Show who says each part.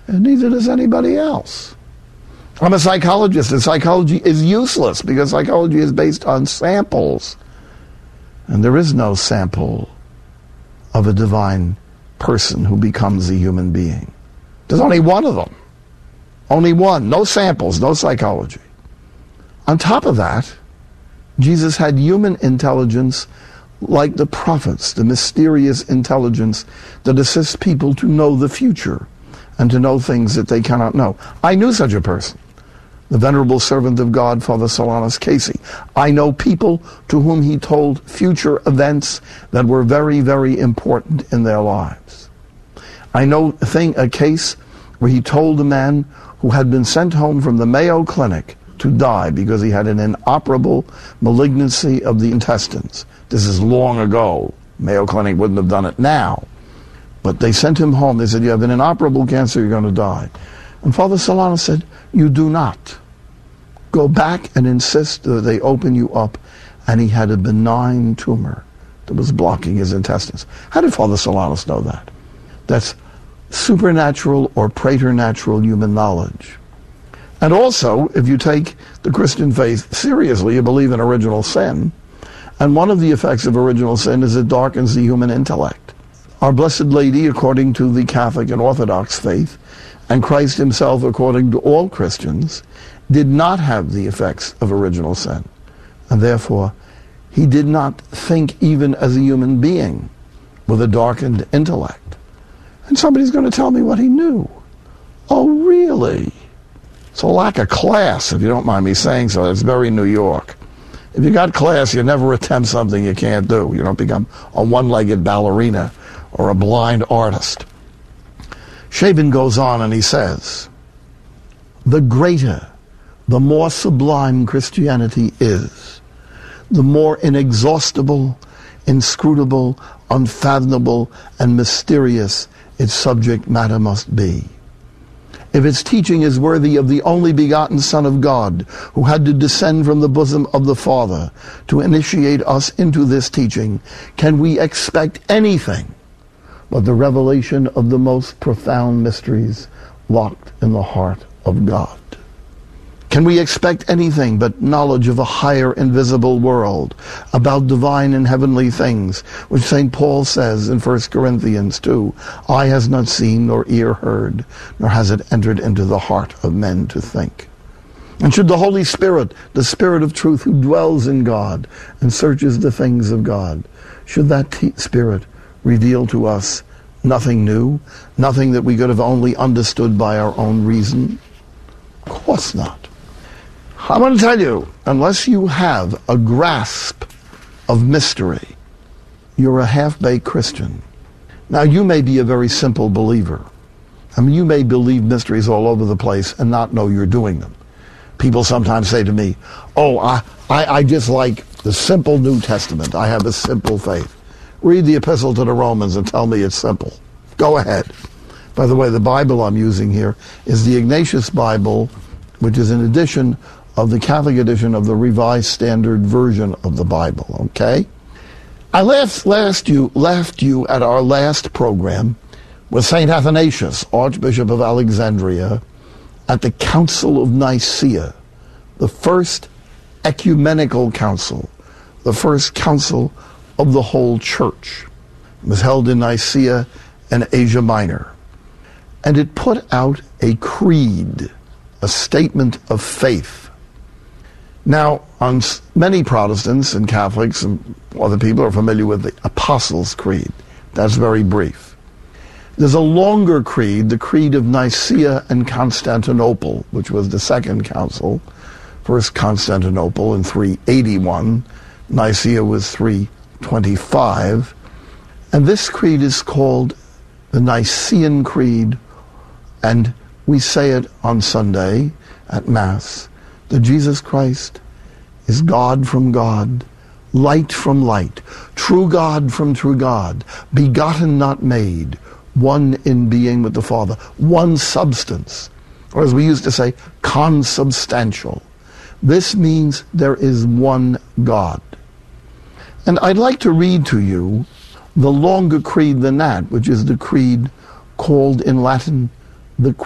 Speaker 1: and neither does anybody else. I'm a psychologist, and psychology is useless because psychology is based on samples. And there is no sample of a divine person who becomes a human being. There's only one of them. Only one. No samples, no psychology. On top of that, Jesus had human intelligence like the prophets, the mysterious intelligence that assists people to know the future and to know things that they cannot know. I knew such a person, the venerable servant of God, Father Solanus Casey. I know people to whom he told future events that were very, very important in their lives. I know a case where he told a man who had been sent home from the Mayo Clinic to die because he had an inoperable malignancy of the intestines. This is long ago. Mayo Clinic wouldn't have done it now. But they sent him home. They said, you have an inoperable cancer, you're going to die. And Father Solanus said, you do not. Go back and insist that they open you up. And he had a benign tumor that was blocking his intestines. How did Father Solanus know that? That's supernatural or preternatural human knowledge. And also, if you take the Christian faith seriously, you believe in original sin. And one of the effects of original sin is it darkens the human intellect. Our Blessed Lady, according to the Catholic and Orthodox faith, and Christ himself, according to all Christians, did not have the effects of original sin. And therefore, he did not think even as a human being with a darkened intellect. And somebody's going to tell me what he knew. Oh, really? It's a lack of class, if you don't mind me saying so. It's very New York. If you got class, you never attempt something you can't do. You don't become a one-legged ballerina or a blind artist. Shaven goes on and he says, the greater, the more sublime Christianity is, the more inexhaustible, inscrutable, unfathomable, and mysterious its subject matter must be. If its teaching is worthy of the only begotten Son of God, who had to descend from the bosom of the Father to initiate us into this teaching, can we expect anything but the revelation of the most profound mysteries locked in the heart of God? Can we expect anything but knowledge of a higher invisible world, about divine and heavenly things, which St. Paul says in 1 Corinthians 2, eye has not seen nor ear heard, nor has it entered into the heart of men to think. And should the Holy Spirit, the Spirit of truth who dwells in God and searches the things of God, should that Spirit reveal to us nothing new, nothing that we could have only understood by our own reason? Of course not. I want to tell you, unless you have a grasp of mystery, you're a half-baked Christian. Now, you may be a very simple believer. I mean, you may believe mysteries all over the place and not know you're doing them. People sometimes say to me, oh, I just like the simple New Testament. I have a simple faith. Read the Epistle to the Romans and tell me it's simple. Go ahead. By the way, the Bible I'm using here is the Ignatius Bible, which is an edition of the Catholic edition of the Revised Standard Version of the Bible, okay? I left you at our last program with St. Athanasius, Archbishop of Alexandria, at the Council of Nicaea, the first ecumenical council, the first council of the whole church. It was held in Nicaea in Asia Minor. And it put out a creed, a statement of faith. Now, many Protestants and Catholics and other people are familiar with the Apostles' Creed. That's very brief. There's a longer creed, the Creed of Nicaea and Constantinople, which was the second council. First Constantinople in 381. Nicaea was 325. And this creed is called the Nicene Creed, and we say it on Sunday at Mass, that Jesus Christ is God from God, light from light, true God from true God, begotten not made, one in being with the Father, one substance, or as we used to say, consubstantial. This means there is one God. And I'd like to read to you the longer creed than that, which is the creed called in Latin the